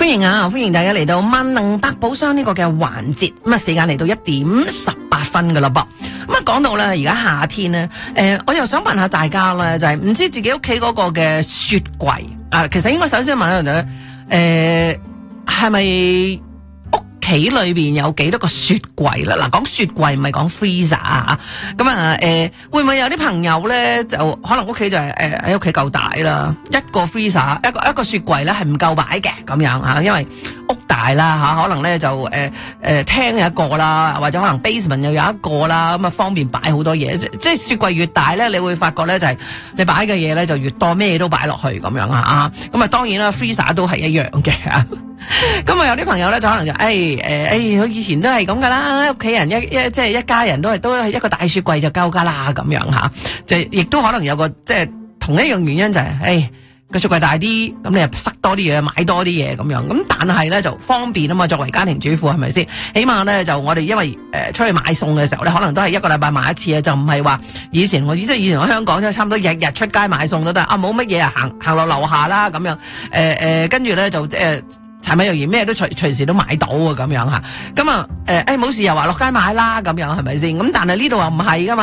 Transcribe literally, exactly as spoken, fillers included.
迎啊！歡迎大家嚟到萬能百寶箱呢個嘅環節。咁啊，時間嚟到一點十八分噶啦噃。咁啊，講到咧，而家夏天咧，誒、呃，我又想問下大家咧，就係、是、唔知自己屋企嗰個嘅雪櫃啊，其實應該首先問下就係，誒，係咪屋企裏邊有幾多個雪櫃啦？嗱，講雪櫃唔係講 freezer 啊。咁啊，誒，會唔會有啲朋友咧，就可能屋企就係誒喺屋企夠大啦，一個 freezer 一個一個雪櫃咧係唔夠擺嘅咁樣啊，因為屋大啦吓，可能咧就誒誒廳有一個啦，或者可能 basement 又有一個啦，咁啊方便擺好多嘢。即即係雪櫃越大咧，你會發覺咧就係你擺嘅嘢咧就越多，咩都擺落去咁樣啊。咁啊當然啦 freezer 都係一樣嘅。咁啊有啲朋友咧就可能就誒誒誒，佢以前都係咁噶啦，屋企人一一即係一家人都係都係一個大雪櫃就夠噶啦咁樣吓，就亦都可能有個即係同一樣原因就係、是、誒。個雪櫃大啲，咁你又塞多啲嘢，買多啲嘢咁樣，咁但係咧就方便啊嘛。作為家庭主婦係咪先？起碼咧就我哋因為誒、呃、出去買餸嘅時候咧，可能都係一個禮拜買一次啊，就唔係話以前我即係以前我香港即係差唔多日日出街買餸都得啊，冇乜嘢啊，行行落樓下啦咁樣，誒誒跟住咧就誒。呃柴米油鹽咩都隨隨時都買到啊咁樣吓，咁啊誒誒冇事又話落街買啦咁樣係咪先？咁但係呢度又唔係噶嘛。